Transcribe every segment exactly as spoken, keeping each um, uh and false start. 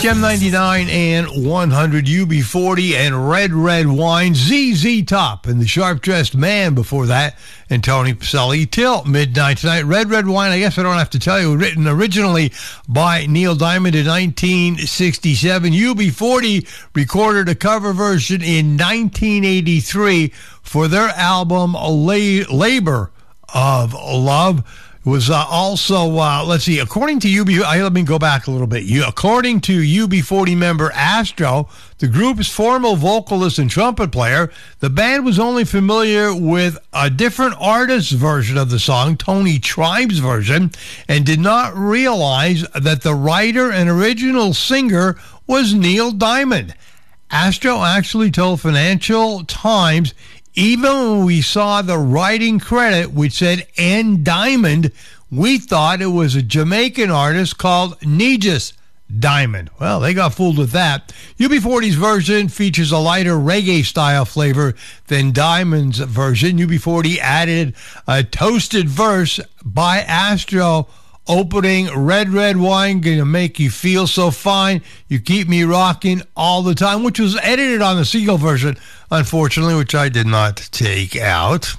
Gem ninety-nine and one hundred, U B forty and Red Red Wine, Z Z Top and the Sharp Dressed Man before that, and Tony Pacelli till midnight tonight. Red Red Wine, I guess I don't have to tell you, written originally by Neil Diamond in nineteen sixty-seven. U B forty recorded a cover version in nineteen eighty-three for their album La- Labor of Love. Was uh, also, uh, let's see, according to U B, I, let me go back a little bit. You, according to U B forty member Astro, the group's former vocalist and trumpet player, the band was only familiar with a different artist's version of the song, Tony Tribe's version, and did not realize that the writer and original singer was Neil Diamond. Astro actually told Financial Times, even when we saw the writing credit, which said N. Diamond, we thought it was a Jamaican artist called Nijis Diamond. Well, they got fooled with that. U B forty's version features a lighter reggae-style flavor than Diamond's version. U B forty added a toasted verse by Astro, opening Red Red Wine, gonna make you feel so fine, you keep me rocking all the time, which was edited on the single version, unfortunately, which I did not take out.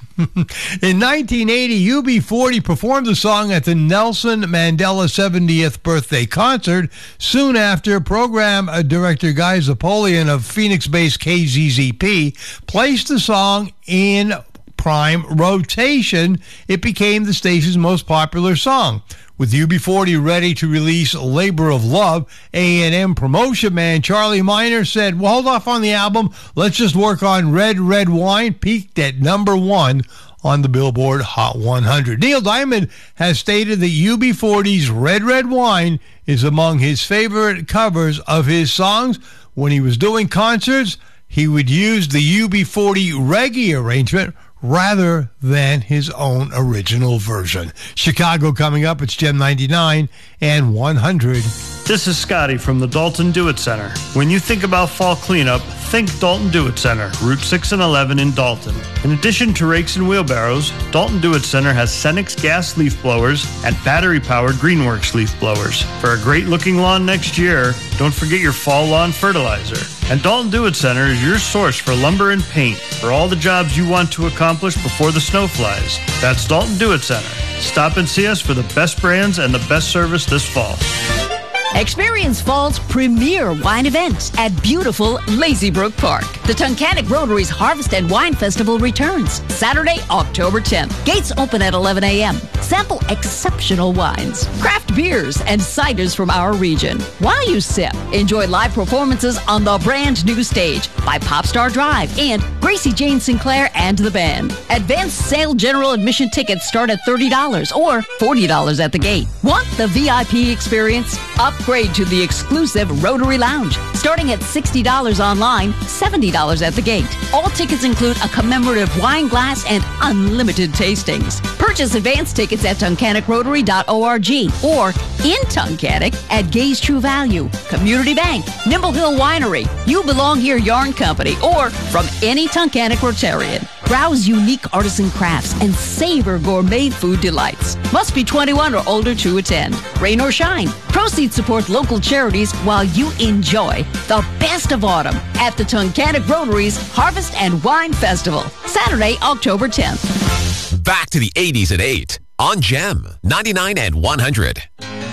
In nineteen eighty, U B forty performed the song at the Nelson Mandela seventieth birthday concert. Soon after, program director Guy Zapolian of Phoenix-based K Z Z P placed the song in prime rotation. It became the station's most popular song. With U B forty ready to release Labor of Love, A and M promotion man Charlie Miner said, well, hold off on the album. Let's just work on Red Red Wine, peaked at number one on the Billboard Hot one hundred. Neil Diamond has stated that U B forty's Red Red Wine is among his favorite covers of his songs. When he was doing concerts, he would use the U B forty reggae arrangement rather than his own original version. Chicago coming up. It's Gem ninety-nine and one hundred. This is Scotty from the Dalton Do-It Center. When you think about fall cleanup, think Dalton Do-It Center, Route six and eleven in Dalton. In addition to rakes and wheelbarrows, Dalton Do-It Center has Cenex gas leaf blowers and battery-powered Greenworks leaf blowers. For a great-looking lawn next year, don't forget your fall lawn fertilizer. And Dalton Do-It Center is your source for lumber and paint for all the jobs you want to accomplish before the snow flies. That's Dalton Do-It Center. Stop and see us for the best brands and the best service this fall. Experience fall's premier wine event at beautiful Lazy Brook Park. The Tunkhannock Rotary's Harvest and Wine Festival returns Saturday, October tenth. Gates open at eleven a.m. Sample exceptional wines, craft beers, and ciders from our region. While you sip, enjoy live performances on the brand new stage by Popstar Drive and Gracie Jane Sinclair and the band. Advanced sale general admission tickets start at thirty dollars or forty dollars at the gate. Want the V I P experience? Upgrade to the exclusive Rotary Lounge, starting at sixty dollars online, seventy dollars at the gate. All tickets include a commemorative wine glass and unlimited tastings. Purchase advance tickets at Tunkhannock Rotary dot org or in Tunkhannock at Gaze True Value, Community Bank, Nimble Hill Winery, You Belong Here Yarn Company, or from any Tunkhannock Rotarian. Browse unique artisan crafts and savor gourmet food delights. Must be twenty-one or older to attend. Rain or shine, proceeds support local charities while you enjoy the best of autumn at the Tunkhannock Rotary's Harvest and Wine Festival, Saturday, October tenth. Back to the eighties at eight on Gem ninety-nine and one hundred.